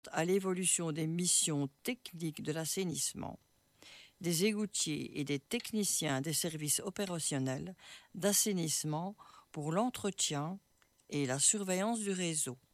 à l'évolution des missions techniques de l'assainissement, des égoutiers et des techniciens des services opérationnels d'assainissement pour l'entretien et la surveillance du réseau.